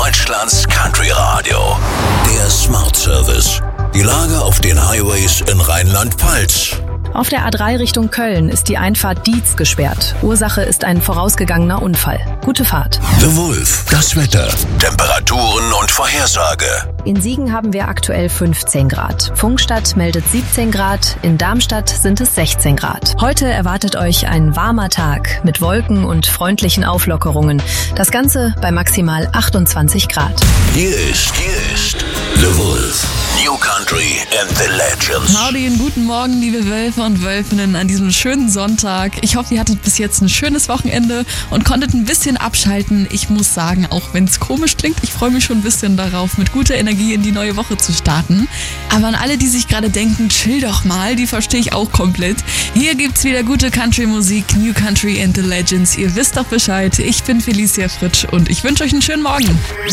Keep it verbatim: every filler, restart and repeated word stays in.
Deutschlands Country Radio. Der Smart Service. Die Lage auf den Highways in Rheinland-Pfalz. Auf der A drei Richtung Köln ist die Einfahrt Dietz gesperrt. Ursache ist ein vorausgegangener Unfall. Gute Fahrt. The Wolf. Das Wetter. Temperaturen und Vorhersage. In Siegen haben wir aktuell fünfzehn Grad. Pfungstadt meldet siebzehn Grad. In Darmstadt sind es sechzehn Grad. Heute erwartet euch ein warmer Tag mit Wolken und freundlichen Auflockerungen. Das Ganze bei maximal achtundzwanzig Grad. Hier ist, hier ist The Wolf. New Country and the Legends. Howdy und guten Morgen, liebe Wölfe und Wölfinnen, an diesem schönen Sonntag. Ich hoffe, ihr hattet bis jetzt ein schönes Wochenende und konntet ein bisschen abschalten. Ich muss sagen, auch wenn es komisch klingt, ich freue mich schon ein bisschen darauf, mit guter Energie in die neue Woche zu starten. Aber an alle, die sich gerade denken, chill doch mal, die verstehe ich auch komplett. Hier gibt's wieder gute Country-Musik, New Country and the Legends. Ihr wisst doch Bescheid. Ich bin Felicia Fritsch und ich wünsche euch einen schönen Morgen.